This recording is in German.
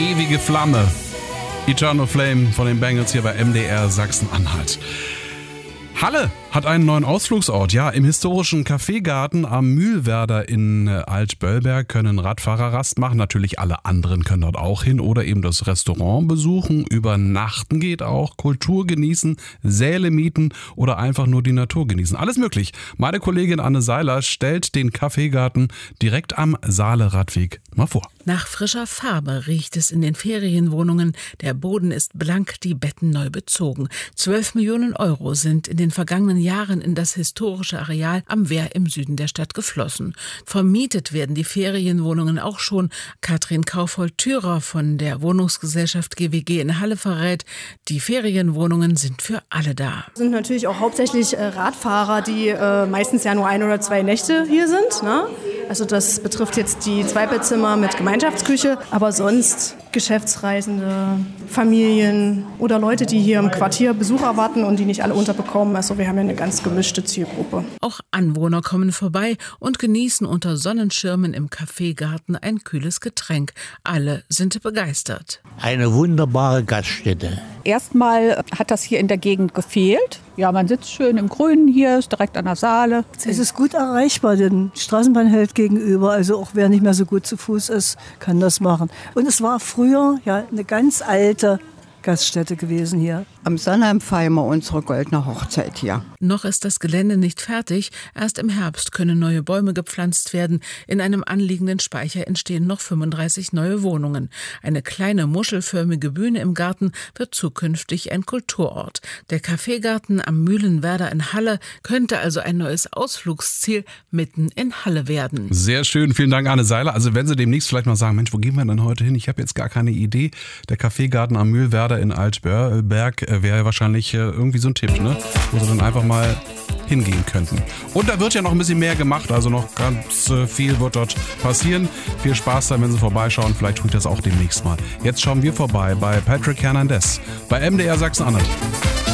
ewige Flamme. Eternal Flame von den Bangles hier bei MDR Sachsen-Anhalt. Halle hat einen neuen Ausflugsort. Ja, im historischen Kaffeegarten am Mühlwerder in Alt-Böllberg können Radfahrer Rast machen. Natürlich alle anderen können dort auch hin oder eben das Restaurant besuchen. Übernachten geht auch, Kultur genießen, Säle mieten oder einfach nur die Natur genießen. Alles möglich. Meine Kollegin Anne Seiler stellt den Kaffeegarten direkt am Saale-Radweg mal vor. Nach frischer Farbe riecht es in den Ferienwohnungen. Der Boden ist blank, die Betten neu bezogen. 12 Millionen Euro sind in den vergangenen Jahren in das historische Areal am Wehr im Süden der Stadt geflossen. Vermietet werden die Ferienwohnungen auch schon. Katrin Kaufhold-Thürer von der Wohnungsgesellschaft GWG in Halle verrät, die Ferienwohnungen sind für alle da. Es sind natürlich auch hauptsächlich Radfahrer, die meistens ja nur 1 oder 2 Nächte hier sind, ne? Also das betrifft jetzt die Zweibettzimmer mit Gemeinschaftsküche, aber sonst Geschäftsreisende, Familien oder Leute, die hier im Quartier Besuch erwarten und die nicht alle unterbekommen. Also wir haben ja eine ganz gemischte Zielgruppe. Auch Anwohner kommen vorbei und genießen unter Sonnenschirmen im Kaffeegarten ein kühles Getränk. Alle sind begeistert. Eine wunderbare Gaststätte. Erstmal hat das hier in der Gegend gefehlt. Ja, man sitzt schön im Grünen hier, ist direkt an der Saale. Es ist gut erreichbar, denn die Straßenbahn hält gegenüber. Also auch wer nicht mehr so gut zu Fuß ist, kann das machen. Und es war früher ja eine ganz alte Gaststätte gewesen hier. Am Sonnheim feiern wir unsere goldene Hochzeit hier. Noch ist das Gelände nicht fertig. Erst im Herbst können neue Bäume gepflanzt werden. In einem anliegenden Speicher entstehen noch 35 neue Wohnungen. Eine kleine muschelförmige Bühne im Garten wird zukünftig ein Kulturort. Der Kaffeegarten am Mühlenwerder in Halle könnte also ein neues Ausflugsziel mitten in Halle werden. Sehr schön, vielen Dank Anne Seiler. Also wenn Sie demnächst vielleicht mal sagen, Mensch, wo gehen wir denn heute hin? Ich habe jetzt gar keine Idee. Der Kaffeegarten am Mühlwerder in Alt-Böllberg wäre wahrscheinlich irgendwie so ein Tipp, ne? Wo Sie dann einfach mal hingehen könnten. Und da wird ja noch ein bisschen mehr gemacht, also noch ganz viel wird dort passieren. Viel Spaß dann, wenn Sie vorbeischauen. Vielleicht tue ich das auch demnächst mal. Jetzt schauen wir vorbei bei Patrick Hernandez bei MDR Sachsen-Anhalt.